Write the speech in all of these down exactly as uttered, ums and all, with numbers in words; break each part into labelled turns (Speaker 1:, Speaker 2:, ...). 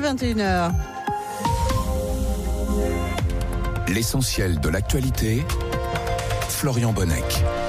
Speaker 1: vingt et une heures.
Speaker 2: L'essentiel de l'actualité, Florian Bonnec.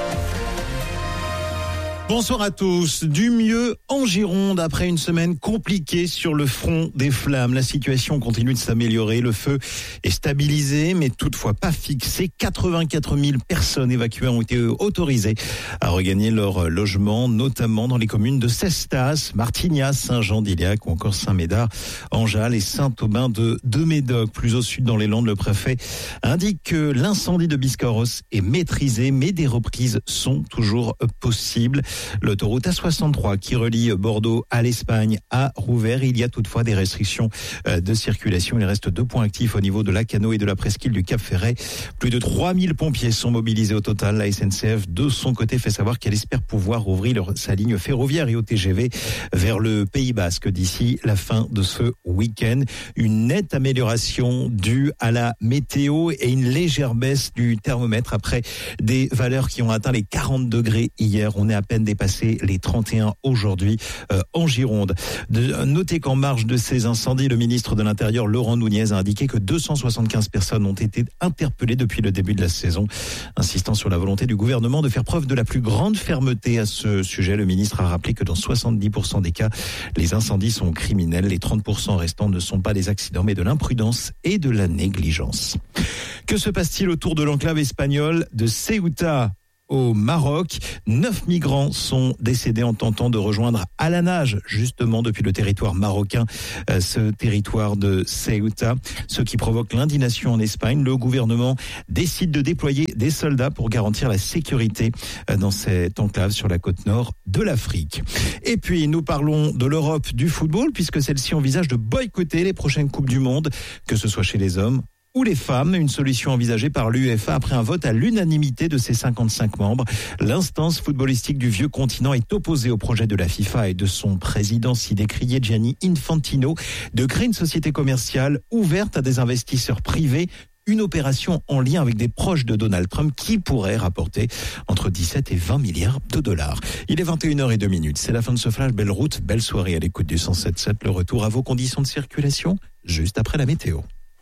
Speaker 3: Bonsoir à tous. Du mieux en Gironde après une semaine compliquée sur le front des flammes. La situation continue de s'améliorer. Le feu est stabilisé, mais toutefois pas fixé. quatre-vingt-quatre mille personnes évacuées ont été autorisées à regagner leur logement, notamment dans les communes de Cestas, Martignas, Saint-Jean-d'Iliac ou encore Saint-Médard, Anjal et Saint-Aubin de, de Médoc. Plus au sud dans les Landes, le préfet indique que l'incendie de Biscarrosse est maîtrisé, mais des reprises sont toujours possibles. L'autoroute A soixante-trois qui relie Bordeaux à l'Espagne a rouvert. Il y a toutefois des restrictions de circulation. Il reste deux points actifs au niveau de Lacanau et de la presqu'île du Cap Ferret. Plus de trois mille pompiers sont mobilisés au total. La S N C F, de son côté, fait savoir qu'elle espère pouvoir ouvrir sa ligne ferroviaire et au T G V vers le Pays Basque d'ici la fin de ce week-end. Une nette amélioration due à la météo et une légère baisse du thermomètre après des valeurs qui ont atteint les quarante degrés hier. On est à peine dépassé les trente et un aujourd'hui euh, en Gironde. De, notez qu'en marge de ces incendies, le ministre de l'Intérieur, Laurent Nunez, a indiqué que deux cent soixante-quinze personnes ont été interpellées depuis le début de la saison. Insistant sur la volonté du gouvernement de faire preuve de la plus grande fermeté à ce sujet, le ministre a rappelé que dans soixante-dix pour cent des cas, les incendies sont criminels. Les trente pour cent restants ne sont pas des accidents, mais de l'imprudence et de la négligence. Que se passe-t-il autour de l'enclave espagnole de Ceuta ? Au Maroc, neuf migrants sont décédés en tentant de rejoindre à la nage, justement depuis le territoire marocain, euh, ce territoire de Ceuta, ce qui provoque l'indignation en Espagne. Le gouvernement décide de déployer des soldats pour garantir la sécurité euh, dans cette enclave sur la côte nord de l'Afrique. Et puis, nous parlons de l'Europe du football, puisque celle-ci envisage de boycotter les prochaines Coupes du Monde, que ce soit chez les hommes ou les femmes, une solution envisagée par l'UEFA après un vote à l'unanimité de ses cinquante-cinq membres. L'instance footballistique du vieux continent est opposée au projet de la FIFA et de son président si décrié Gianni Infantino de créer une société commerciale ouverte à des investisseurs privés, une opération en lien avec des proches de Donald Trump qui pourrait rapporter entre dix-sept et vingt milliards de dollars. Il est vingt et une heures zéro deux minutes. C'est la fin de ce flash. Belle route, belle soirée à l'écoute du cent sept sept. Le retour à vos conditions de circulation juste après la météo.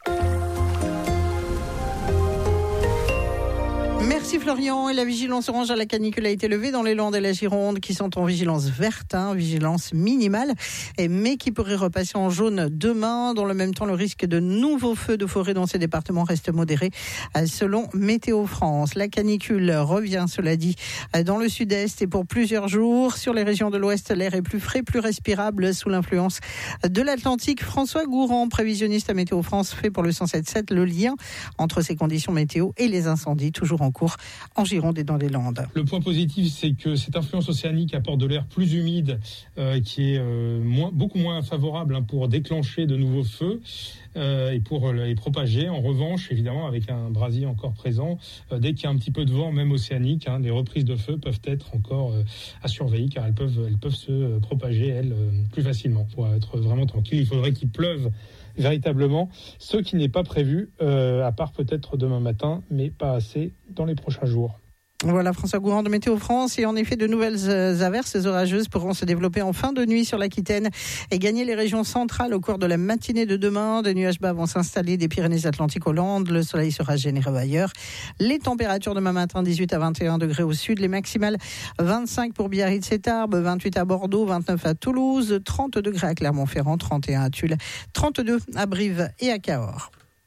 Speaker 1: Merci Florian. Et la vigilance orange à la canicule a été levée dans les Landes et la Gironde qui sont en vigilance verte, hein, vigilance minimale, et, mais qui pourrait repasser en jaune demain. Dans le même temps, le risque de nouveaux feux de forêt dans ces départements reste modéré selon Météo France. La canicule revient, cela dit, dans le sud-est et pour plusieurs jours. Sur les régions de l'ouest, l'air est plus frais, plus respirable sous l'influence de l'Atlantique. François Gourand, prévisionniste à Météo France, fait pour le cent sept sept le lien entre ces conditions météo et les incendies toujours en cours en Gironde et dans les Landes.
Speaker 4: Le point positif, c'est que cette influence océanique apporte de l'air plus humide euh, qui est euh, moins, beaucoup moins favorable hein, pour déclencher de nouveaux feux euh, et pour les propager. En revanche, évidemment, avec un brasier encore présent, euh, dès qu'il y a un petit peu de vent, même océanique, hein, les reprises de feu peuvent être encore euh, à surveiller car elles peuvent, elles peuvent se propager, elles, euh, plus facilement. Pour être vraiment tranquille, il faudrait qu'il pleuve véritablement, ce qui n'est pas prévu, euh, à part peut-être demain matin, mais pas assez dans les prochains jours.
Speaker 1: Voilà François Gourand de Météo France. Et en effet, de nouvelles averses orageuses pourront se développer en fin de nuit sur l'Aquitaine et gagner les régions centrales au cours de la matinée de demain. Des nuages bas vont s'installer des Pyrénées-Atlantiques aux Landes. Le soleil sera généreux ailleurs. Les températures demain matin, dix-huit à vingt et un degrés au sud. Les maximales, vingt-cinq pour Biarritz-et-Tarbes, vingt-huit à Bordeaux, vingt-neuf à Toulouse, trente degrés à Clermont-Ferrand, trente et un à Tulle, trente-deux à Brive et à Cahors.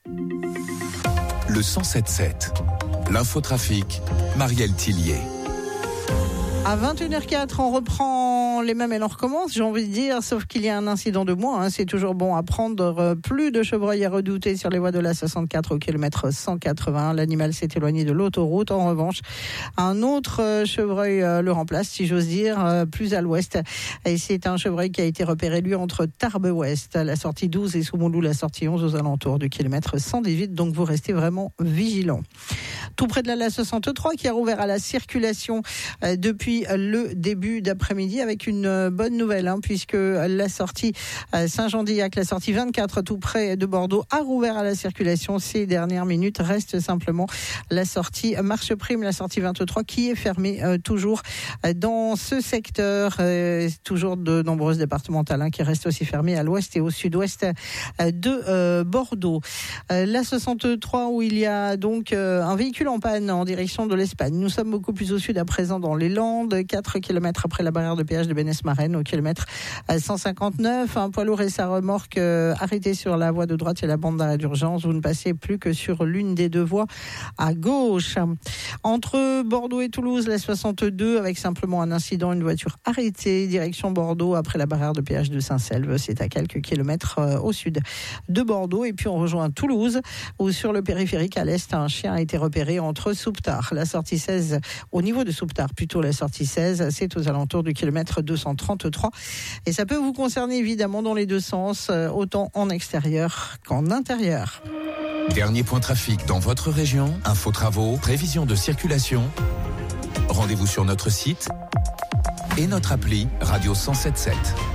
Speaker 2: Le cent sept sept. L'infotrafic, Marielle Tillier.
Speaker 1: À vingt et une heures quatre, on reprend les mêmes et on recommence, j'ai envie de dire, sauf qu'il y a un incident de moins. Hein. C'est toujours bon à prendre. Plus de chevreuils à redouter sur les voies de l'A soixante-quatre au kilomètre cent quatre-vingts. L'animal s'est éloigné de l'autoroute. En revanche, un autre chevreuil le remplace, si j'ose dire, plus à l'ouest. Et c'est un chevreuil qui a été repéré, lui, entre Tarbes-Ouest, la sortie douze, et Soumoulou, la sortie onze, aux alentours du kilomètre cent dix-huit. Donc, vous restez vraiment vigilants. Tout près de la L A soixante-trois, qui a rouvert à la circulation depuis depuis le début d'après-midi avec une bonne nouvelle, hein, puisque la sortie Saint-Jean-d'Illac, la sortie vingt-quatre tout près de Bordeaux, a rouvert à la circulation ces dernières minutes. Reste simplement la sortie Marche Prime, la sortie vingt-trois qui est fermée euh, toujours dans ce secteur. Euh, toujours de nombreuses départementales hein, qui restent aussi fermées à l'ouest et au sud-ouest de euh, Bordeaux. Euh, la soixante-trois où il y a donc euh, un véhicule en panne en direction de l'Espagne. Nous sommes beaucoup plus au sud à présent dans les Landes, quatre kilomètres après la barrière de péage de Bénesse-Marraine, au kilomètre cent cinquante-neuf. Un poids lourd et sa remorque euh, arrêtés sur la voie de droite et la bande d'arrêt d'urgence. Vous ne passez plus que sur l'une des deux voies à gauche. Entre Bordeaux et Toulouse, la soixante-deux avec simplement un incident, une voiture arrêtée, direction Bordeaux après la barrière de péage de Saint-Selve. C'est à quelques kilomètres euh, au sud de Bordeaux. Et puis on rejoint Toulouse où sur le périphérique à l'est, un chien a été repéré entre Souptard, la sortie seize, au niveau de Souptard, plutôt la sortie seize, c'est aux alentours du kilomètre deux cent trente-trois. Et ça peut vous concerner évidemment dans les deux sens, autant en extérieur qu'en intérieur.
Speaker 2: Dernier point trafic dans votre région, infos travaux, prévision de circulation. Rendez-vous sur notre site et notre appli Radio cent sept sept.